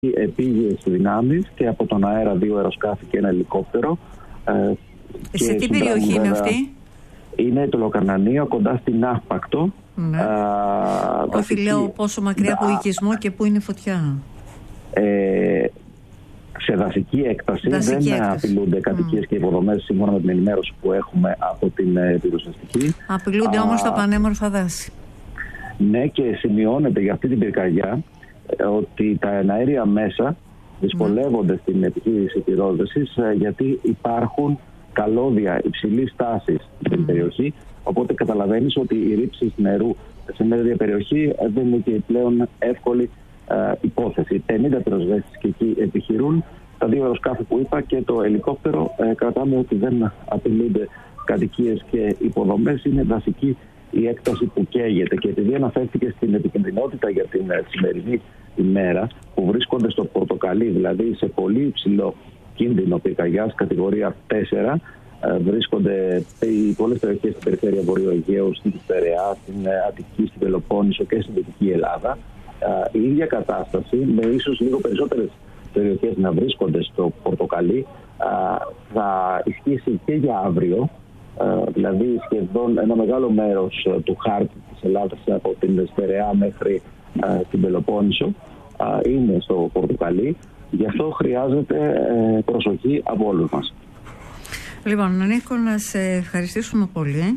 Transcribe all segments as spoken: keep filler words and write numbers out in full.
επίγειες δυνάμεις και από τον αέρα δύο αεροσκάφη και ένα ελικόπτερο. Ε, σε τι περιοχή είναι αυτή? Είναι το Λοκαρνανείο, κοντά στην Ναύπακτο. Ναι. Α, Όχι, λέω πόσο μακριά από οικισμό και πού είναι η φωτιά. Ε, σε δασική έκταση δασική δεν έκταση. απειλούνται κατοικίες mm. και υποδομές σύμφωνα με την ενημέρωση που έχουμε από την πυροσβεστική. Απειλούνται Α, όμως τα πανέμορφα δάση. Ναι, και σημειώνεται για αυτή την πυρκαγιά ότι τα εναέρια μέσα δυσκολεύονται mm. στην επιχείρηση πυρόσβεσης, γιατί υπάρχουν καλώδια υψηλής τάσης mm. στην περιοχή. Οπότε καταλαβαίνεις ότι η ρήψη νερού σε μια τέτοια περιοχή δεν είναι και πλέον εύκολη ε, υπόθεση. πενήντα πυροσβέστες και εκεί επιχειρούν. Τα δύο αεροσκάφη που είπα και το ελικόπτερο ε, κρατάμε ότι δεν απειλούνται κατοικίες και υποδομές. Είναι δασική η έκταση που καίγεται. Και επειδή αναφέρθηκε στην επικινδυνότητα για την ε, σημερινή ημέρα, που βρίσκονται στο πορτοκαλί, δηλαδή σε πολύ υψηλό κίνδυνο πυρκαγιάς κατηγορία τέσσερα, βρίσκονται οι πολλές περιοχές στην περιφέρεια Βορείου Αιγαίου, στην Στερεά, στην Αττική, στην Πελοπόννησο και στην Δυτική Ελλάδα. Η ίδια κατάσταση, με ίσως λίγο περισσότερες περιοχές να βρίσκονται στο πορτοκαλί, θα ισχύσει και για αύριο. Δηλαδή σχεδόν ένα μεγάλο μέρος του χάρτη της Ελλάδας από την Στερεά μέχρι την Πελοπόννησο είναι στο πορτοκαλί. Γι' αυτό χρειάζεται προσοχή από όλους μας. Λοιπόν, Νίκο, να σε ευχαριστήσουμε πολύ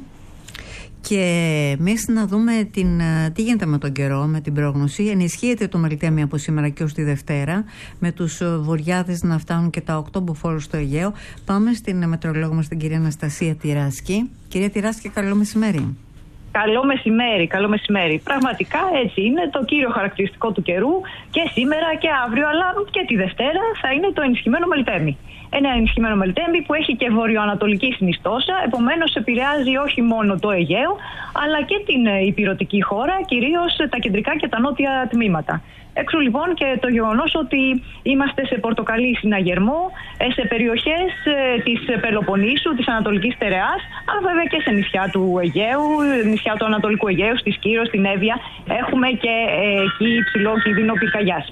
και εμείς να δούμε την, τι γίνεται με τον καιρό, με την πρόγνωση. Ενισχύεται το Μελιτέμι από σήμερα και ως τη Δευτέρα, με τους βορειάδες να φτάνουν και τα οκτώ μποφόρ στο Αιγαίο. Πάμε στην μετεωρολόγο μας, την κυρία Αναστασία Τυράσκη. Κυρία Τυράσκη, καλό μεσημέρι. Καλό μεσημέρι, καλό μεσημέρι. Πραγματικά έτσι είναι το κύριο χαρακτηριστικό του καιρού και σήμερα και αύριο, αλλά και τη Δευτέρα θα είναι το ενισχυμένο Μελιτέμι. Ένα ενισχυμένο Μελιτέμι που έχει και βορειοανατολική συνιστόσα, επομένως επηρεάζει όχι μόνο το Αιγαίο, αλλά και την ηπειρωτική χώρα, κυρίως τα κεντρικά και τα νότια τμήματα. Έξω λοιπόν και το γεγονός ότι είμαστε σε πορτοκαλί συναγερμό, σε περιοχές της Πελοποννήσου, της Ανατολικής Στερεάς, αλλά βέβαια και σε νησιά του Αιγαίου, νησιά του Ανατολικού Αιγαίου, στη Σκύρο, στην Εύβοια, έχουμε και εκεί υψηλό κίνδυνο πυρκαγιάς.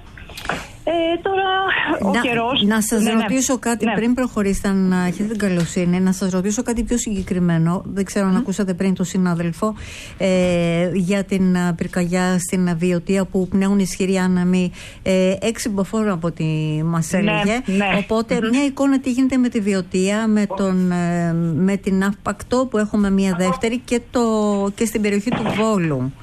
Ε, τώρα ο να, καιρός... Να σας ναι, ρωτήσω ναι. κάτι ναι. πριν προχωρήσετε, αν έχετε την καλοσύνη, να σας ρωτήσω κάτι πιο συγκεκριμένο. Δεν ξέρω mm. αν ακούσατε πριν τον συνάδελφο ε, για την πυρκαγιά στην Βιωτία που πνέουν ισχυροί άνεμοι, ε, έξι μποφόρ από ό,τι μας έλεγε. Ναι, ναι. Οπότε Mm-hmm. μια εικόνα τι γίνεται με τη Βιωτία, με, τον, ε, με την Ναύπακτο που έχουμε μια δεύτερη και, το, και στην περιοχή του Βόλου.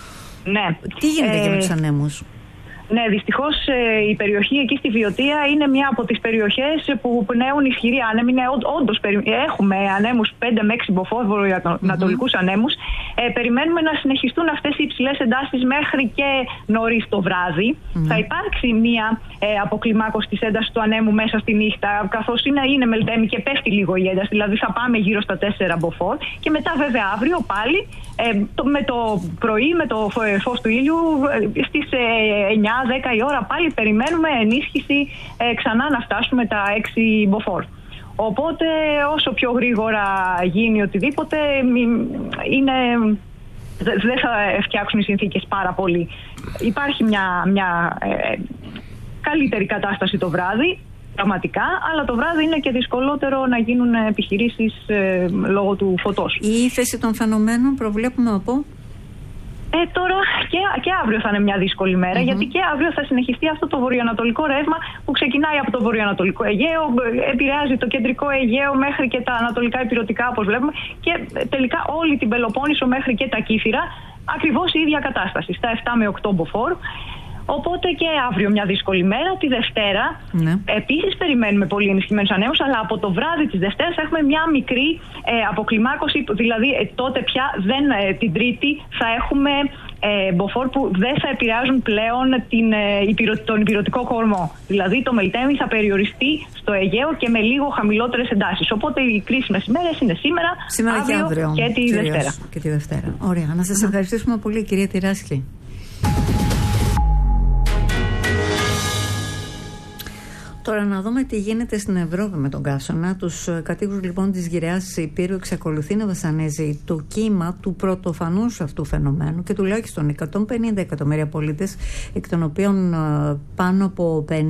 Ναι. Τι γίνεται ε... και με τους ανέμους? Ναι, δυστυχώς η περιοχή εκεί στη Βιωτία είναι μια από τις περιοχές που πνέουν ισχυροί άνεμοι. Ναι, όντως έχουμε ανέμους πέντε με έξι μποφόρ, βορειοανατολικούς mm-hmm. ανέμους. Ε, περιμένουμε να συνεχιστούν αυτές οι υψηλές εντάσεις μέχρι και νωρίς το βράδυ. Mm-hmm. Θα υπάρξει μια ε, αποκλιμάκωση της έντασης του ανέμου μέσα στη νύχτα, καθώς είναι, είναι Μελιτέμι και πέφτει λίγο η ένταση, δηλαδή θα πάμε γύρω στα τέσσερα μποφόρ. Και μετά βέβαια αύριο πάλι ε, το, με το πρωί, με το φως του ήλιου, ε, στις ε, εννιά δέκα η ώρα πάλι περιμένουμε ενίσχυση ε, ξανά να φτάσουμε τα έξι μποφόρ. Οπότε όσο πιο γρήγορα γίνει οτιδήποτε είναι, δεν θα φτιάξουν οι συνθήκες πάρα πολύ. Υπάρχει μια, μια ε, καλύτερη κατάσταση το βράδυ, πραγματικά, αλλά το βράδυ είναι και δυσκολότερο να γίνουν επιχειρήσεις ε, λόγω του φωτός. Η ύφεση των φαινομένων προβλέπουμε από... Ε, τώρα και, και αύριο θα είναι μια δύσκολη μέρα, mm-hmm. γιατί και αύριο θα συνεχιστεί αυτό το βορειοανατολικό ρεύμα που ξεκινάει από το βορειοανατολικό Αιγαίο, επηρεάζει το κεντρικό Αιγαίο μέχρι και τα ανατολικά ηπειρωτικά, όπως βλέπουμε, και τελικά όλη την Πελοπόννησο μέχρι και τα Κύθυρα, ακριβώς η ίδια κατάσταση, στα επτά με οκτώ μποφόρ. Οπότε και αύριο μια δύσκολη μέρα. Τη Δευτέρα ναι. επίσης περιμένουμε πολύ ενισχυμένους ανέμους, αλλά από το βράδυ της Δευτέρας έχουμε μια μικρή ε, αποκλιμάκωση, δηλαδή ε, τότε πια δεν, ε, την Τρίτη θα έχουμε ε, μποφόρ που δεν θα επηρεάζουν πλέον την, ε, τον ηπειρωτικό κορμό. Δηλαδή το Μελιτέμι θα περιοριστεί στο Αιγαίο και με λίγο χαμηλότερες εντάσεις. Οπότε οι κρίσιμες ημέρες είναι σήμερα, σήμερα αύριο και, αύριο, και τη Δευτέρα. Και τη Δευτέρα. Ωραία. Να σας ευχαριστήσουμε πολύ, κυρία Τυράσκη. Τώρα να δούμε τι γίνεται στην Ευρώπη με τον καύσωνα. Τους κατοίκους λοιπόν της γυραιάς Υπήρου εξακολουθεί να βασανίζει το κύμα του πρωτοφανούς αυτού φαινομένου και τουλάχιστον εκατόν πενήντα εκατομμύρια πολίτες, εκ των οποίων πάνω από πενήντα